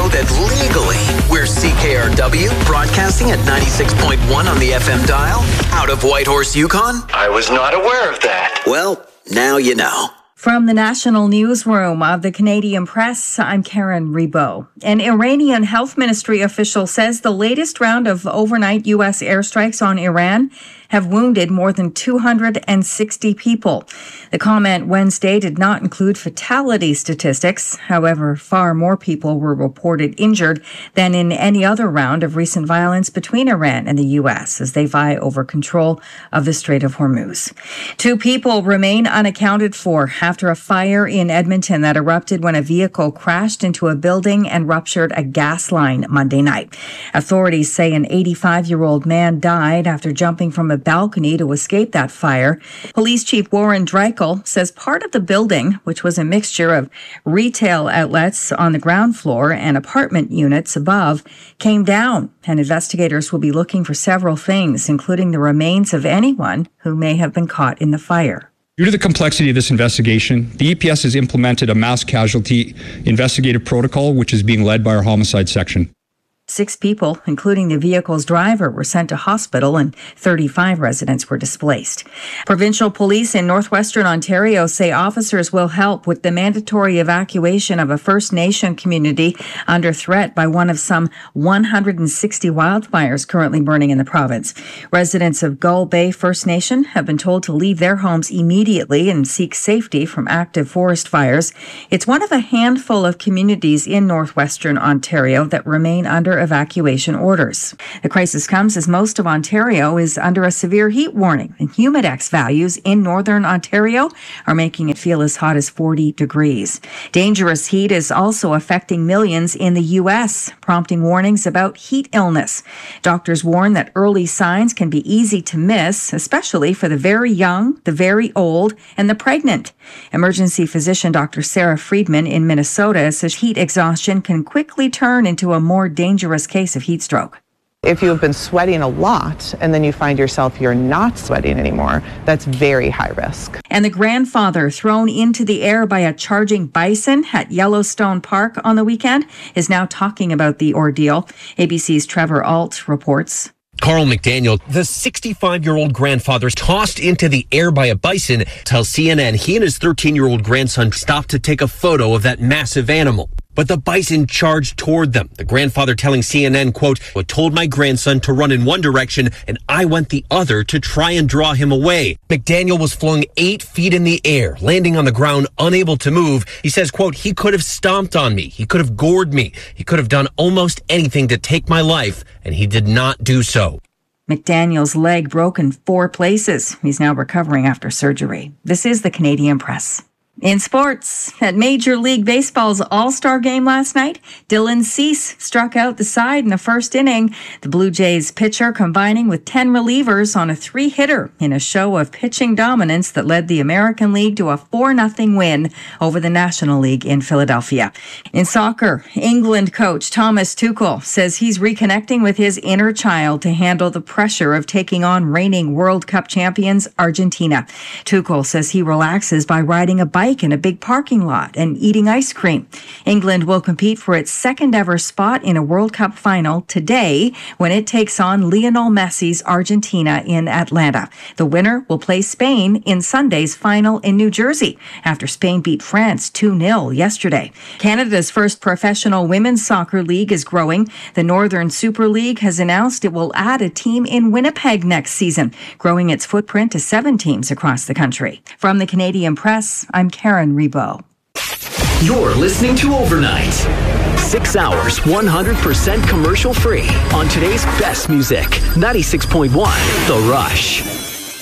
know that legally we're CKRW, broadcasting at 96.1 on the FM dial, out of Whitehorse, Yukon? I was not aware of that. Well, now you know. From the National Newsroom of the Canadian Press, I'm Karen Rebo. An Iranian health ministry official says the latest round of overnight U.S. airstrikes on Iran have wounded more than 260 people. The comment Wednesday did not include fatality statistics. However, far more people were reported injured than in any other round of recent violence between Iran and the U.S. as they vie over control of the Strait of Hormuz. 2 people remain unaccounted for after a fire in Edmonton that erupted when a vehicle crashed into a building and ruptured a gas line Monday night. Authorities say an 85-year-old man died after jumping from a balcony to escape that fire. Police Chief Warren Dreichel says part of the building, which was a mixture of retail outlets on the ground floor and apartment units above, came down, and investigators will be looking for several things, including the remains of anyone who may have been caught in the fire. Due to the complexity of this investigation, the EPS has implemented a mass casualty investigative protocol, which is being led by our homicide section. 6 people, including the vehicle's driver, were sent to hospital and 35 residents were displaced. Provincial police in northwestern Ontario say officers will help with the mandatory evacuation of a First Nation community under threat by one of some 160 wildfires currently burning in the province. Residents of Gull Bay First Nation have been told to leave their homes immediately and seek safety from active forest fires. It's one of a handful of communities in northwestern Ontario that remain under evacuation orders. The crisis comes as most of Ontario is under a severe heat warning, and humidex values in northern Ontario are making it feel as hot as 40 degrees. Dangerous heat is also affecting millions in the U.S., prompting warnings about heat illness. Doctors warn that early signs can be easy to miss, especially for the very young, the very old, and the pregnant. Emergency physician Dr. Sarah Friedman in Minnesota says heat exhaustion can quickly turn into a more dangerous case of heat stroke. If you have been sweating a lot and then you find yourself you're not sweating anymore, that's very high risk. And the grandfather thrown into the air by a charging bison at Yellowstone Park on the weekend is now talking about the ordeal. ABC's Trevor Alt reports. Carl McDaniel, the 65-year-old grandfather tossed into the air by a bison, tells CNN he and his 13-year-old grandson stopped to take a photo of that massive animal. But the bison charged toward them. The grandfather telling CNN, quote, "I told my grandson to run in one direction and I went the other to try and draw him away." McDaniel was flung 8 feet in the air, landing on the ground, unable to move. He says, quote, "He could have stomped on me. He could have gored me. He could have done almost anything to take my life, and he did not do so." McDaniel's leg broke in 4 places. He's now recovering after surgery. This is the Canadian Press. In sports, at Major League Baseball's All-Star game last night, Dylan Cease struck out the side in the first inning. The Blue Jays pitcher combining with 10 relievers on a 3-hitter in a show of pitching dominance that led the American League to a 4-0 win over the National League in Philadelphia. In soccer, England coach Thomas Tuchel says he's reconnecting with his inner child to handle the pressure of taking on reigning World Cup champions Argentina. Tuchel says he relaxes by riding a bike in a big parking lot and eating ice cream. England will compete for its second ever spot in a World Cup final today when it takes on Lionel Messi's Argentina in Atlanta. The winner will play Spain in Sunday's final in New Jersey after Spain beat France 2-0 yesterday. Canada's first professional women's soccer league is growing. The Northern Super League has announced it will add a team in Winnipeg next season, growing its footprint to 7 teams across the country. From the Canadian Press, I'm Karen Rebo. You're listening to Overnight. 6 hours, 100% commercial free on today's best music. 96.1 The Rush.